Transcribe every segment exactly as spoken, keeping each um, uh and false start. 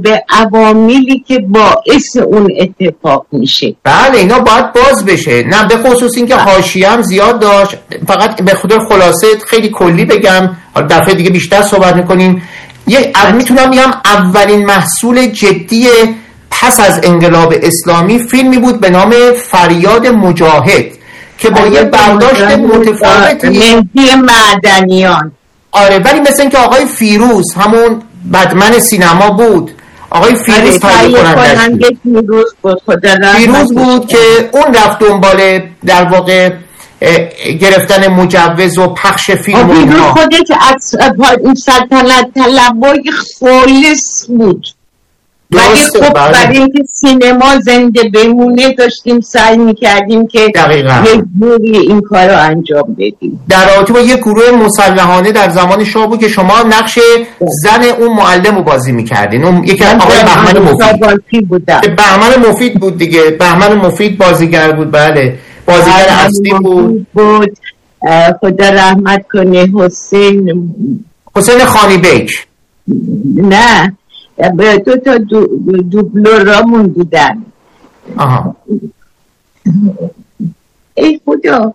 به عواملی که باعث اون اتفاق میشه. بله اینا باید باز بشه. نه به خصوص این که حاشیه هم زیاد داشت. فقط به خاطر خلاصه خیلی کلی بگم، دفعه دیگه بیشتر صحبت میکنیم. یه میتونم بگم اولین محصول جدی پس از انقلاب اسلامی فیلمی بود به نام فریاد مجاهد که با یه برداشت متفاوتی، مهدی معدنیان. آره ولی مثل این که آقای فیروز همون بدمن سینما بود، آقای فیروز تهیه کننده فیروز بود فیروز بود که اون رفت دنبال در واقع گرفتن مجوز و پخش فیلم و اینها. خودش از این سلطنت طلبای خالص بود، ولی خب برای اینکه سینما زنده بمونه داشتیم سعی میکردیم که یک جوری این کار رو انجام بدیم. در رابطه با یک گروه مسلحانه در زمان شاه بود که شما نقش زن اون معلم رو بازی میکردین. اون یکی از آقای بهمن مفید بود. بهمن مفید بود دیگه، بهمن مفید بازیگر بود. بله بازیگر اصلی بود. بود خدا رحمت کنه حسین حسین خانی بیک. نه دو تا دو دوبلورامون بودن. آها ای خدا،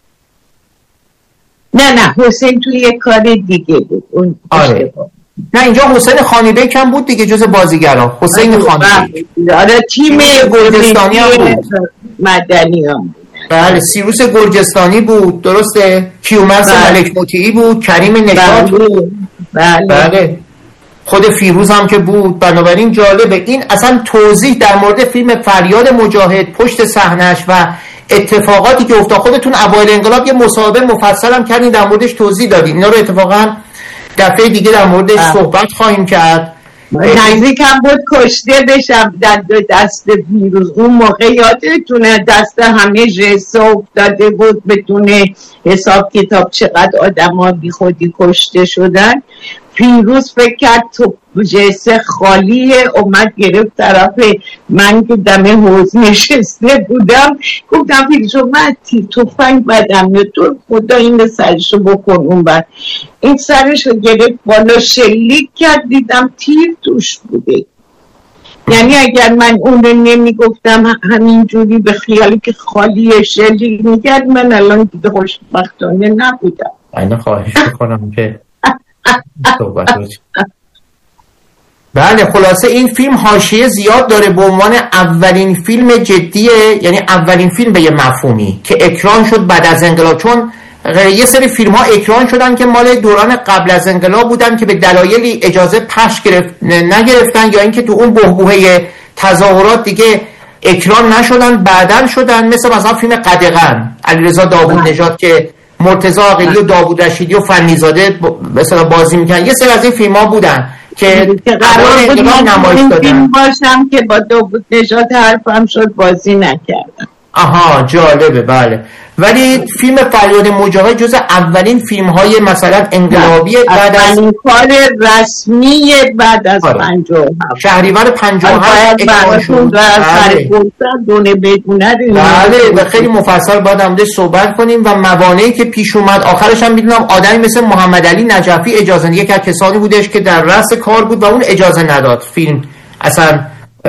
نه نه حسین توی یک کار دیگه بود اون. آره نه اینجا حسین خانی بیک هم بود دیگه، جز بازیگران. حسین خانی بیک آره تیم گرجستانی هم بود، مدنی هم بود. بله سیروس گرجستانی بود، درسته. کیومرث ملک مطیعی بود، کریم نشاط بود. بله بله خود فیروز هم که بود. بنابراین جالبه این اصلا توضیح در مورد فیلم فریاد مجاهد، پشت صحنه‌اش و اتفاقاتی که افتاد. خودتون اوایل انقلاب یه مصاحبه مفصل هم کردین در موردش توضیح دادین. اینا رو اتفاقا دفعه دیگه در موردش صحبت خواهیم کرد. نزدیکم بود کشته بشم در دست فیروز. اون موقع یادتونه دست همه جسه افتاده بود بدون حساب کتاب چقدر آدم ها بی خودی کشته شدن. فیروز فکر کرد تو جسه خالیه، اومد گرفت طرف من که دم حوض نشسته بودم. گفتم فیروز من تفنگ بدم یا تو خدا این سرشو بکن اون بر. این سرشو گرفت بالا شلیک کرد، دیدم تیر توش بوده. یعنی اگر من اون رو نمی گفتم همینجوری به خیالی که خالیه شلیک میکرد، من الان دیگه خوشبختانه نبودم. اینو خواهش میکنم که صحبت بله خلاصه این فیلم حاشیه زیاد داره به عنوان اولین فیلم جدیه، یعنی اولین فیلم به یه مفهومی که اکران شد بعد از انقلاب. چون یه سری فیلم ها اکران شدن که مال دوران قبل از انقلاب بودن که به دلایلی اجازه پخش گرفت نگرفتن، یا اینکه تو اون بحبوحه تظاهرات دیگه اکران نشدن، بعدن شدن. مثل مثلا فیلم قدغن علیرضا داوود نژاد که مرتضی عاقلی و داوود رشیدی و فنیزاده مثلا بازی میکنن. یه سری از این فیلم ها بودن که قرار بود من نمایش دادن باشم که با داوود نژاد حرفم شد بازی نکردم. آها جالبه. بله ولی فیلم فریاد مجاهد جز اولین فیلم های مثلا انقلابی بعد از اولین کار رسمی بعد از پنجاه و هفت شهریور پنجاه و هفت اکران شد. دونه بدونه بله و خیلی مفصل باید هم صحبت کنیم و موانعی که پیش اومد. آخرش هم میدونم آدمی مثل محمد علی نجفی اجازه یک از کسانی بودش که در رأس کار بود و اون اجازه نداد فیلم اصلا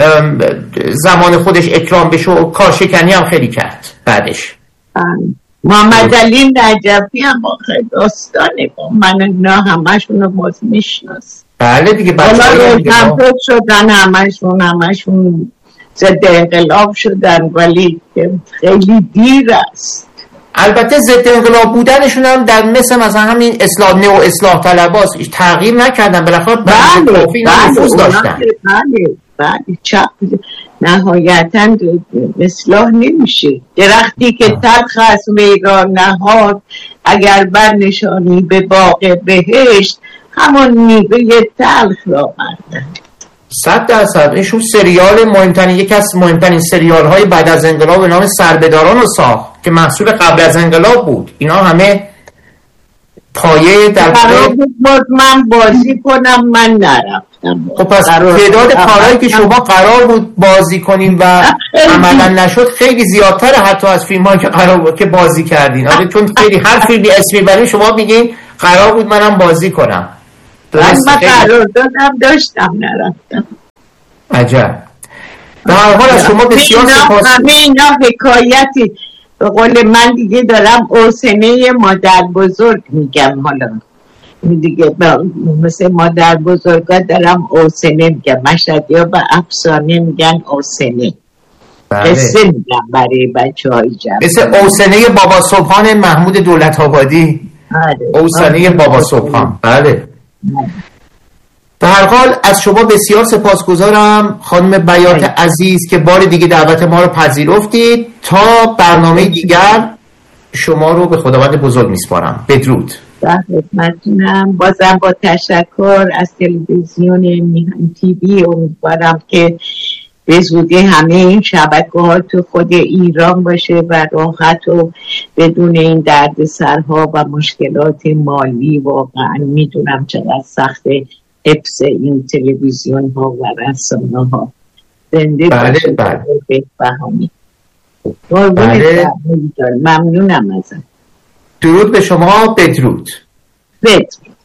زمان خودش اکرام بشه و کارشکنی هم خیلی کرد بعدش. محمد علی نجفی هم آخه داستانه با من اینا همشون رو باز میشناس. بله دیگه بچه های دیگه شدن همشون همشون ضد انقلاب شدن، ولی خیلی دیر است. البته ضد انقلاب بودنشون هم در مثل مثلا همین اصلاح نو اصلاح طلباست تغییر نکردن، بالاخره بله کافی نفوذ داشتن. بله بله چپ نهایتاً اصلاح نمیشه. درختی که تلخ از میرا نهاد اگر بر نشانی به باغ بهشت همان میوه تلخ را بردن. صد درصد. اینشون سریال مهمترین یک از مهمترین سریال های بعد از انقلاب به نام سربداران رو ساخت که محصول قبل از انقلاب بود. اینا همه پایه در قرار بود من بازی کنم من نرفتم. خب پس تعداد کارهایی که شما قرار بود بازی کنیم و عملا نشد خیلی زیادتره حتی از فیلم هایی که قرار بود که بازی کردین. آره چون خیلی هر فیلمی اسمی بریم شما میگین قرار بود منم بازی کنم. من قرار دادم داشتم نرفتم. عجب. به هر حال از شما بسیار سپاس. همه اینا حکایتی، به قول من دیگه دارم اوسنه مادر بزرگ میگم، حالا دیگه مثل مادر بزرگا دارم اوسنه میگم، مشهدی ها به افسانه میگن اوسنه. قصه میگم برای بچه های جمع، مثل اوسنه بابا صبحان محمود دولت آبادی. اوسنه بابا صبحان. بله. به هر حال از شما بسیار سپاسگزارم خانم بیات عزیز که بار دیگه دعوت ما رو پذیرفتید. تا برنامه دیگر شما رو به خداوند بزرگ میسپارم. بدرود. در خدمتتونم. بازم با تشکر از تلویزیون میهن تیوی. امیدوارم که به زودی همه این شبکه‌ها تو خود ایران باشه و راحت و بدون این درد سرها و مشکلات مالی. واقعا میدونم چقدر سخته حفظ این تلویزیون ها و رسانه ها. زنده باشه. بله بفهمی. بله. ممنونم ازم. درود به شما. بدرود. بدرود.